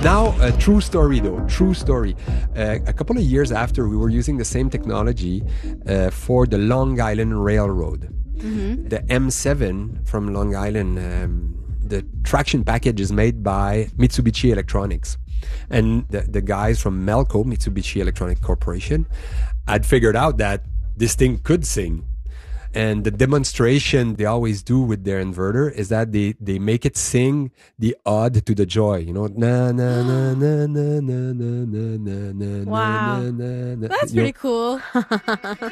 Now, a true story though, true story. A couple of years after, we were using the same technology for the Long Island Railroad. The M7 from Long Island, the traction package is made by Mitsubishi Electronics. And the guys from Melco, Mitsubishi Electronic Corporation, had figured out that this thing could sing. And the demonstration they always do with their inverter is that they make it sing the ode to the joy. You know, na na na na na na na na na. Wow. na na. That's You know, pretty cool.